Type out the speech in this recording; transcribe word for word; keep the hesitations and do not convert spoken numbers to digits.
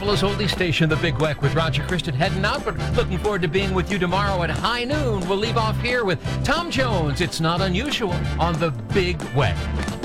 Buffalo's oldie station, The Big Weck, with Roger Christian heading out, but looking forward to being with you tomorrow at high noon. We'll leave off here with Tom Jones, It's Not Unusual, on The Big Weck.